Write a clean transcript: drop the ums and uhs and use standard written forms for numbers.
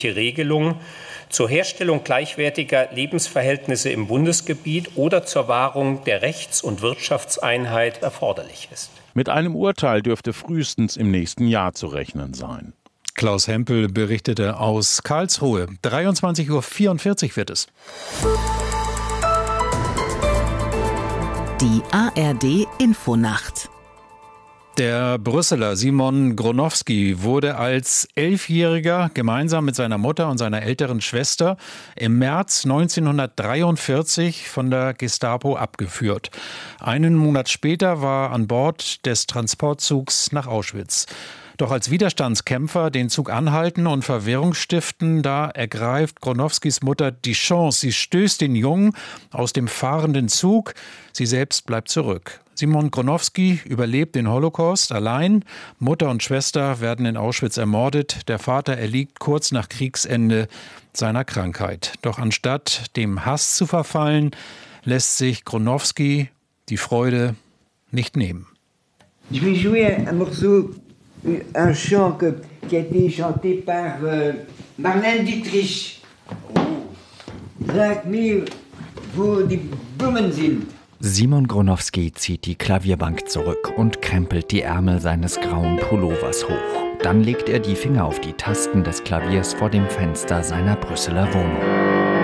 Regelung zur Herstellung gleichwertiger Lebensverhältnisse im Bundesgebiet oder zur Wahrung der Rechts- und Wirtschaftseinheit erforderlich ist. Mit einem Urteil dürfte frühestens im nächsten Jahr zu rechnen sein. Klaus Hempel berichtete aus Karlsruhe. 23:44 Uhr wird es. Die ARD-Infonacht. Der Brüsseler Simon Gronowski wurde als 11-Jähriger gemeinsam mit seiner Mutter und seiner älteren Schwester im März 1943 von der Gestapo abgeführt. Einen Monat später war er an Bord des Transportzugs nach Auschwitz. Doch als Widerstandskämpfer den Zug anhalten und Verwirrung stiften, da ergreift Gronowskis Mutter die Chance. Sie stößt den Jungen aus dem fahrenden Zug. Sie selbst bleibt zurück. Simon Gronowski überlebt den Holocaust allein. Mutter und Schwester werden in Auschwitz ermordet. Der Vater erliegt kurz nach Kriegsende seiner Krankheit. Doch anstatt dem Hass zu verfallen, lässt sich Gronowski die Freude nicht nehmen. Ich will jouer un morceau, un chant qui a été chanté par Marlène Dietrich. Sag mir, wo die Blumen sind. Simon Gronowski zieht die Klavierbank zurück und krempelt die Ärmel seines grauen Pullovers hoch. Dann legt er die Finger auf die Tasten des Klaviers vor dem Fenster seiner Brüsseler Wohnung.